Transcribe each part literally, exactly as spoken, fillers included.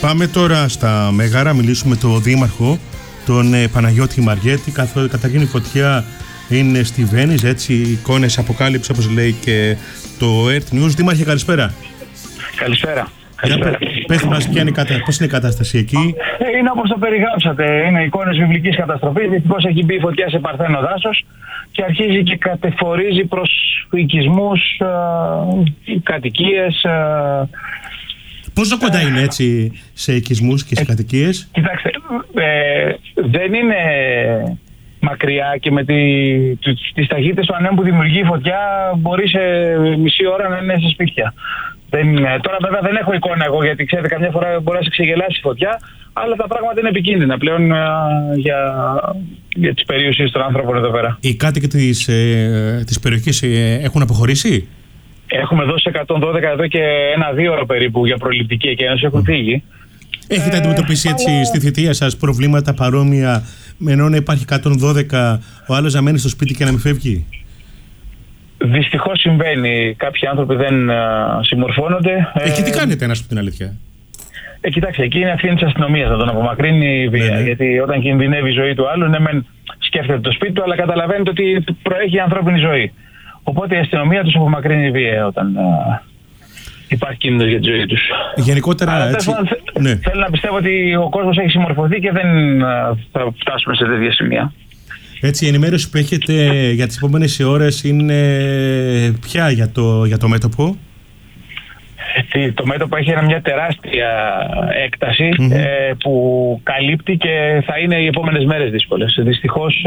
Πάμε τώρα στα Μέγαρα, μιλήσουμε με τον Δήμαρχο, τον ε, Παναγιώτη Μαριέτη. Καθώς καταρχήν η φωτιά είναι στη Βέννης, έτσι, εικόνες αποκάλυψη όπως λέει και το Earth News. Δήμαρχε, καλησπέρα. Καλησπέρα. Καλησπέρα. Πες μας ποια είναι, πώς είναι η κατάσταση εκεί. Είναι όπως το περιγράψατε. Είναι εικόνες βιβλικής καταστροφής. Δυστυχώς έχει μπει η φωτιά σε παρθένο δάσος και αρχίζει και κατεφορίζει προς οικισμούς, ε, κατοικίες. Ε, Πόσο κοντά είναι έτσι σε οικισμούς και σε ε, κατοικίες? Κοιτάξτε, ε, δεν είναι μακριά και με τη, τις ταχύτητες του ανέμου που δημιουργεί η φωτιά μπορεί σε μισή ώρα να είναι σε σπίτια. Δεν είναι. Τώρα βέβαια δεν έχω εικόνα εγώ, γιατί ξέρετε καμιά φορά μπορεί να σε ξεγελάσει η φωτιά, αλλά τα πράγματα είναι επικίνδυνα πλέον α, για, για τις περιουσίες των άνθρωπων εδώ πέρα. Οι κάτοικοι της, ε, της περιοχής ε, έχουν αποχωρήσει? Έχουμε δώσει εκατόν δώδεκα εδώ και ένα-δύο ώρα περίπου για προληπτική εκένωση, έχουν φύγει. Έχετε ε, αντιμετωπίσει έτσι αλλά... στη θητεία σας προβλήματα παρόμοια, με ενώ να υπάρχει εκατόν δώδεκα, ο άλλος να μένει στο σπίτι και να μην φεύγει? Δυστυχώς συμβαίνει. Κάποιοι άνθρωποι δεν α, συμμορφώνονται. Ε, και τι κάνετε, να σου πω την αλήθεια? Ε, κοιτάξτε, εκεί είναι ευθύνη της αστυνομίας να τον απομακρύνει η βία. Ναι, ναι. Γιατί όταν κινδυνεύει η ζωή του άλλου, ναι, μεν σκέφτεται το σπίτι του, αλλά καταλαβαίνετε ότι προέχει η ανθρώπινη ζωή. Οπότε η αστυνομία τους απομακρύνει η βία όταν α, υπάρχει κίνδυνος για τη ζωή τους. Γενικότερα, αλλά, έτσι... ναι. Θέλω να πιστεύω ότι ο κόσμος έχει συμμορφωθεί και δεν α, θα φτάσουμε σε τέτοια σημεία. Έτσι, η ενημέρωση που έχετε για τις επόμενες ώρες είναι ποια για το, για το μέτωπο? Το μέτωπο έχει μια τεράστια έκταση mm-hmm. ε, που καλύπτει και θα είναι οι επόμενες μέρες δύσκολες. Δυστυχώς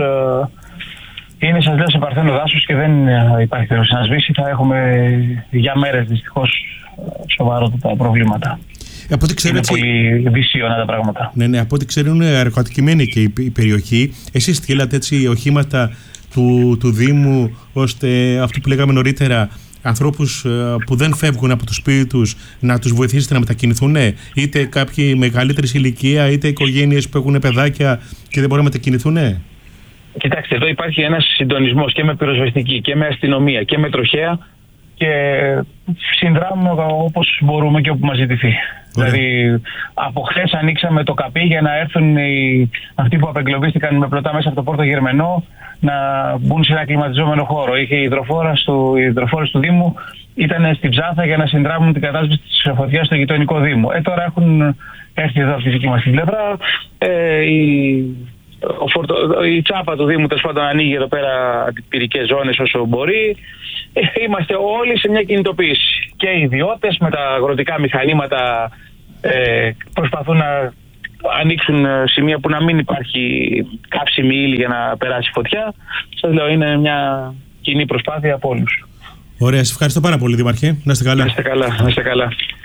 ε, είναι, σας λέω, σε παρθένο δάσος και δεν υπάρχει περίπτωση να σβήσει. Θα έχουμε για μέρες δυστυχώς σοβαρότατα προβλήματα. Από ό,τι ξέρω, είναι έτσι... πολύ δύσιονα τα πράγματα. Ναι, ναι, από ό,τι ξέρω είναι αεροκατοικημένη και η, η περιοχή. Εσείς στείλατε έτσι οχήματα του, του Δήμου, ώστε αυτό που λέγαμε νωρίτερα, ανθρώπους που δεν φεύγουν από το σπίτι τους, να τους βοηθήσετε να μετακινηθούν, είτε κάποιοι μεγαλύτερης ηλικία, είτε οικογένειες που έχουν παιδάκια και δεν μπορούν να μετακινηθούν? Κοιτάξτε, εδώ υπάρχει ένας συντονισμός και με πυροσβεστική και με αστυνομία και με τροχέα και συνδράμουμε όπως μπορούμε και όπου μας ζητηθεί. Ωραία. Δηλαδή, από χθες ανοίξαμε το καπί για να έρθουν οι, αυτοί που απεγκλωβίστηκαν με πλωτά μέσα από το Πόρτο Γερμενό να μπουν σε ένα κλιματιζόμενο χώρο. Είχε οι υδροφόρες του, του Δήμου, ήταν στην Ψάθα για να συνδράμουν την κατάσταση της φωτιάς στο γειτονικό Δήμο. Ε, τώρα έχουν έρθει εδώ από τη δική μας την πλευρά. Ε, η, ο φορτο, η τσάπα του Δήμου τέλος πάντων ανοίγει εδώ πέρα αντιπυρικές ζώνες όσο μπορεί. Ε, είμαστε όλοι σε μια κινητοποίηση. Και οι ιδιώτες με τα αγροτικά μηχανήματα ε, προσπαθούν να ανοίξουν σημεία που να μην υπάρχει καύσιμη ύλη για να περάσει φωτιά. Σας λέω, είναι μια κοινή προσπάθεια από όλους. Ωραία, σας ευχαριστώ πάρα πολύ, Δήμαρχε. Να είστε καλά. Να είστε καλά, να είστε καλά.